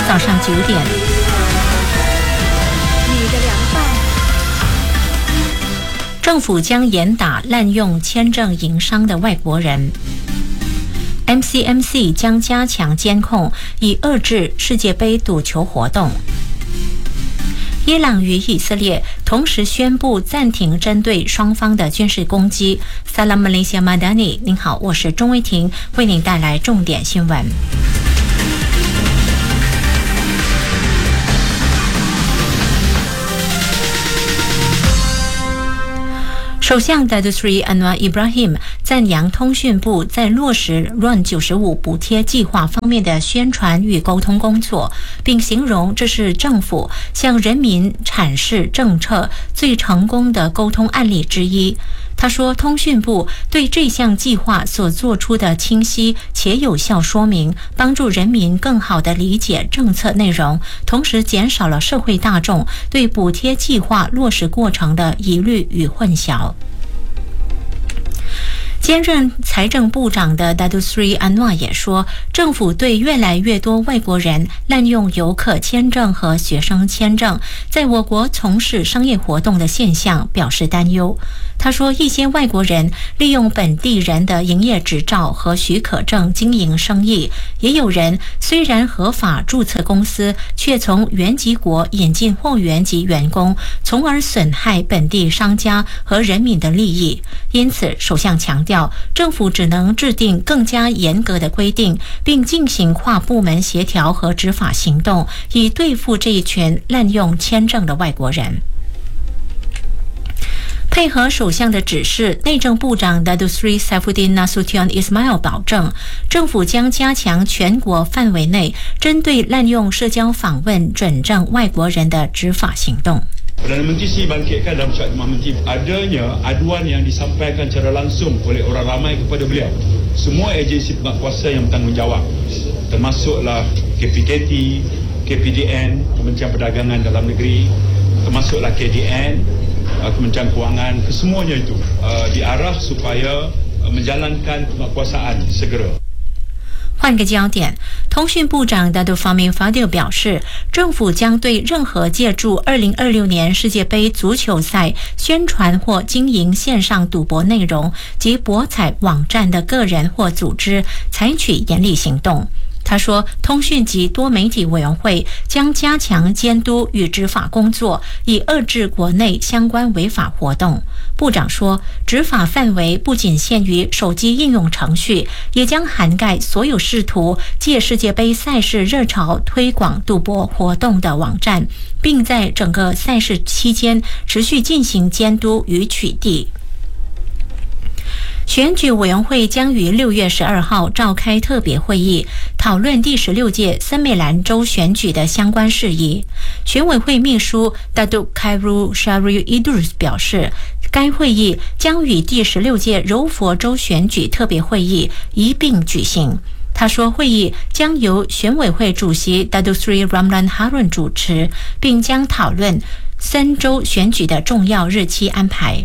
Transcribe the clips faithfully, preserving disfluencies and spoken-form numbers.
早上九点。 你的凉拌。 政府将严打滥用签证营商的外国人。M C M C 将加强监控，以遏制世界杯赌球活动。伊朗与以色列同时宣布暂停针对双方的军事攻击。Salam Malaysia Madani， 您好，我是钟威婷，为您带来重点新闻。首相 Datuk Seri Anwar Ibrahim 赞扬通讯部在落实 R O N 九十五 补贴计划方面的宣传与沟通工作，并形容这是政府向人民阐释政策最成功的沟通案例之一。他说，通讯部对这项计划所做出的清晰且有效说明，帮助人民更好地理解政策内容，同时减少了社会大众对补贴计划落实过程的疑虑与混淆。兼任财政部长的 Datuk Seri Anwar 也说，政府对越来越多外国人滥用游客签证和学生签证在我国从事商业活动的现象表示担忧。他说，一些外国人利用本地人的营业执照和许可证经营生意，也有人虽然合法注册公司，却从原籍国引进货源及员工，从而损害本地商家和人民的利益。因此，首相强调，政府只能制定更加严格的规定，并进行跨部门协调和执法行动，以对付这一群滥用签证的外国人。配合首相的指示，内政部长 Datuk Seri Saifuddin Nasution Ismail 保证，政府将加强全国范围内针对滥用社交访问准证外国人的执法行动。 Perdana Menteri sendiri bangkitkan dalam surat Khidmat Menteri adanya aduan yang disampaikan secara langsung oleh orang ramai kepada beliau. Semua agensi penguatkuasa yang bertanggungjawab, termasuklah K P K T, K P D N, Kementerian Perdagangan Dalam Negeri, termasuklah K D N, Kementerian Kewangan, kesemuanya itu uh, diarah supaya uh, menjalankan penguatkuasaan segera。 换个焦点，通讯部长 Datuk Fahmi Fadil 表示，政府将对任何借助二零二六年世界杯足球赛宣传或经营线上赌博内容及博彩网站的个人或组织采取严厉行动。他说，通讯及多媒体委员会将加强监督与执法工作，以遏制国内相关违法活动。部长说，执法范围不仅限于手机应用程序，也将涵盖所有试图借世界杯赛事热潮推广赌博活动的网站，并在整个赛事期间持续进行监督与取缔。选举委员会将于六月十二号召开特别会议，讨论第十六届森美兰州选举的相关事宜。选委会秘书 Datuk Khairul Syaril Idrus 表示，该会议将与第十六届柔佛州选举特别会议一并举行。他说，会议将由选委会主席 Datuk Seri Ramlan Harun 主持，并将讨论森州选举的重要日期安排。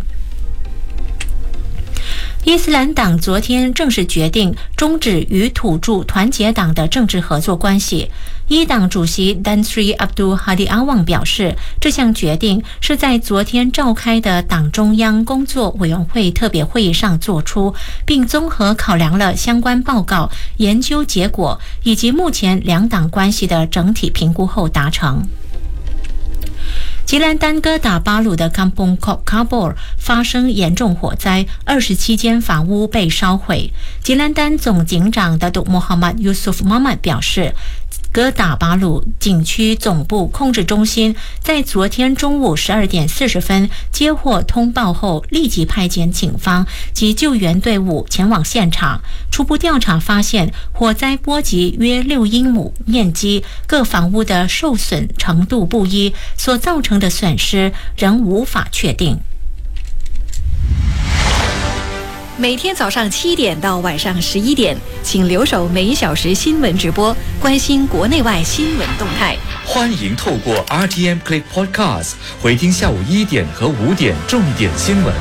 伊斯兰党昨天正式决定终止与土著团结党的政治合作关系。伊党主席 Tan Sri Abdul Hadi Awang 表示，这项决定是在昨天召开的党中央工作委员会特别会议上做出，并综合考量了相关报告、研究结果以及目前两党关系的整体评估后达成。吉兰丹哥打巴鲁的 Kampung Kok Kabor 发生严重火灾，二十七间房屋被烧毁。吉兰丹总警长 Datuk Muhammad Yusuf Muhammad 表示，哥打巴鲁景区总部控制中心在昨天中午十二点四十分接获通报后，立即派遣警方及救援队伍前往现场。初步调查发现，火灾波及约六英亩面积，各房屋的受损程度不一，所造成的损失仍无法确定。 每天早上七点到晚上十一点，请留守每小时新闻直播，关心国内外新闻动态。 欢迎透过 R T M Click Podcast 回听下午一点和五点重点新闻。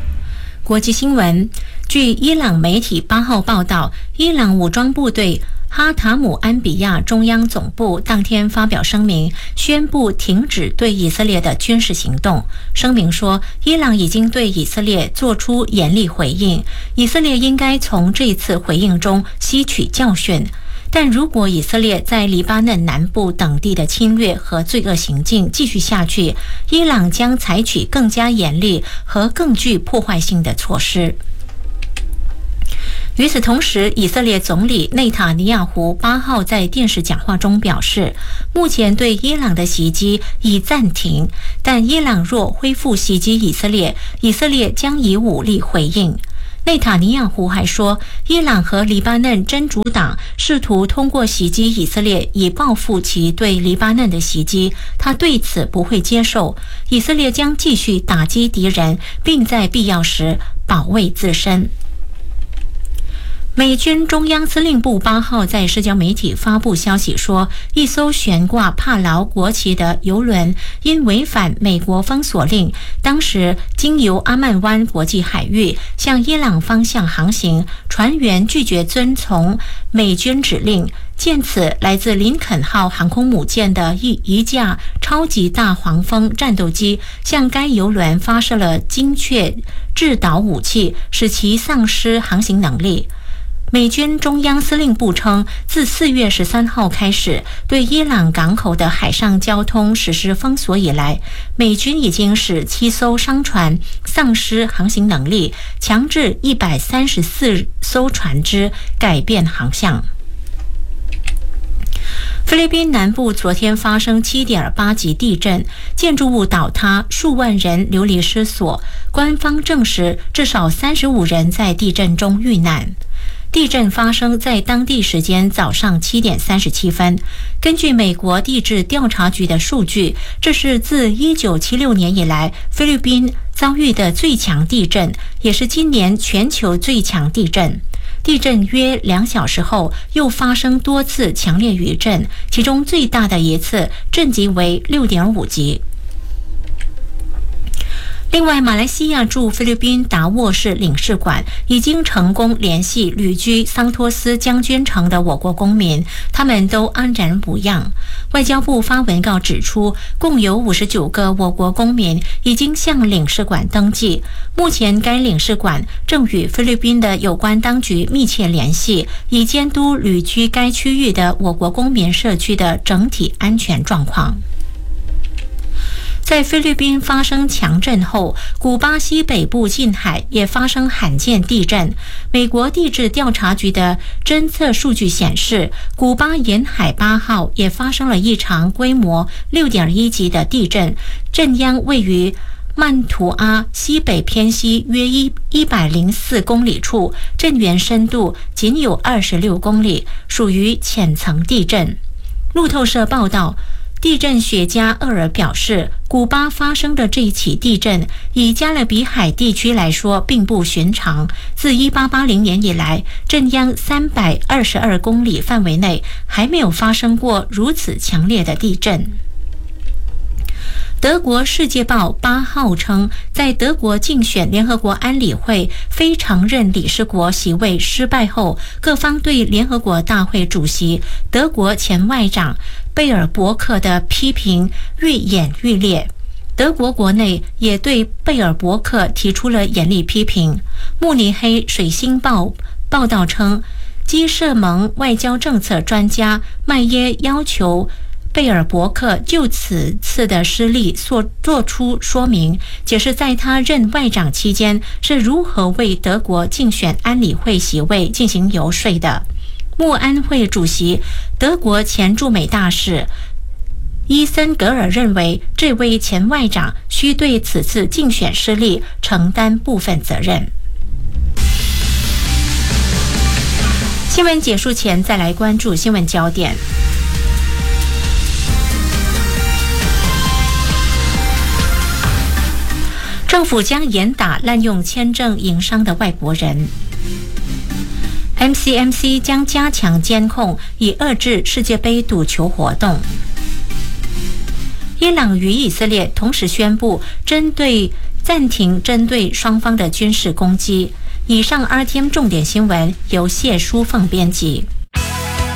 国际新闻，据伊朗媒体八号报道，伊朗武装部队哈塔姆安比亚中央总部当天发表声明，宣布停止对以色列的军事行动。声明说，伊朗已经对以色列做出严厉回应，以色列应该从这次回应中吸取教训。但如果以色列在黎巴嫩南部等地的侵略和罪恶行径继续下去，伊朗将采取更加严厉和更具破坏性的措施。与此同时，以色列总理内塔尼亚胡八号在电视讲话中表示，目前对伊朗的袭击已暂停，但伊朗若恢复袭击以色列，以色列将以武力回应。内塔尼亚胡还说，伊朗和黎巴嫩真主党试图通过袭击以色列以报复其对黎巴嫩的袭击，他对此不会接受。以色列将继续打击敌人，并在必要时保卫自身。美军中央司令部八号在社交媒体发布消息说，一艘悬挂帕劳国旗的邮轮因违反美国封锁令，当时经由阿曼湾国际海域向伊朗方向航行，船员拒绝遵从美军指令。见此，来自林肯号航空母舰的一一架超级大黄蜂战斗机向该邮轮发射了精确制导武器，使其丧失航行能力。美军中央司令部称，自四月十三号开始对伊朗港口的海上交通实施封锁以来，美军已经使七艘商船丧失航行能力，强制一百三十四艘船只改变航向。菲律宾南部昨天发生 七点八 级地震，建筑物倒塌，数万人流离失所。官方证实，至少三十五人在地震中遇难。地震发生在当地时间早上七点三十七分。根据美国地质调查局的数据，这是自一九七六年以来菲律宾遭遇的最强地震，也是今年全球最强地震。地震约两小时后，又发生多次强烈余震，其中最大的一次震级为 六点五 级。另外，马来西亚驻菲律宾达沃市领事馆已经成功联系旅居桑托斯将军城的我国公民，他们都安然无恙。外交部发文告指出，共有五十九个我国公民已经向领事馆登记，目前该领事馆正与菲律宾的有关当局密切联系，以监督旅居该区域的我国公民社区的整体安全状况。在菲律宾发生强震后，古巴西北部近海也发生罕见地震。美国地质调查局的侦测数据显示，古巴沿海八号也发生了一场规模 六点一 级的地震，震央位于曼图阿西北偏西约一百零四公里处，震源深度仅有二十六公里，属于浅层地震。路透社报道，地震学家厄尔表示，古巴发生的这一起地震以加勒比海地区来说并不寻常。自一八八零年以来，震央三百二十二公里范围内还没有发生过如此强烈的地震。德国《世界报》八号称，在德国竞选联合国安理会非常任理事国席位失败后，各方对联合国大会主席德国前外长贝尔伯克的批评愈演愈烈。德国国内也对贝尔伯克提出了严厉批评。慕尼黑《水星报》报道称，基社盟外交政策专家麦耶要求贝尔伯克就此次的失利做做出说明，解释在他任外长期间是如何为德国竞选安理会席位进行游说的。慕安会主席、德国前驻美大使伊森格尔认为，这位前外长需对此次竞选失利承担部分责任。新闻结束前，再来关注新闻焦点。政府将严打滥用签证营商的外国人。M C M C 将加强监控，以遏制世界杯赌球活动。伊朗与以色列同时宣布针对暂停针对双方的军事攻击。以上 R T M 重点新闻由谢淑凤编辑。